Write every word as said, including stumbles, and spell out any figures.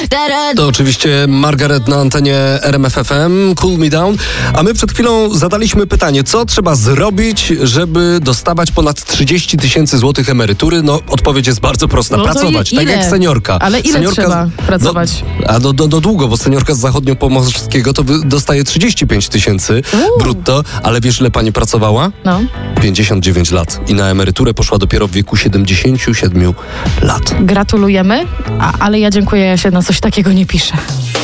To oczywiście Margaret na antenie R M F F M, Cool Me Down. A my przed chwilą zadaliśmy pytanie, co trzeba zrobić, żeby dostawać ponad trzydzieści tysięcy złotych emerytury? No, odpowiedź jest bardzo prosta. No Pracować, ile? tak jak seniorka. Ale ile seniorka, trzeba pracować? No, a do, do, do długo, bo seniorka z zachodniopomorskiego to wy, dostaje trzydzieści pięć tysięcy brutto, ale wiesz, ile pani pracowała? No. pięćdziesiąt dziewięć lat i na emeryturę poszła dopiero w wieku siedemdziesiąt siedem lat. Gratulujemy, a, ale ja dziękuję, ja się na coś takiego nie piszę.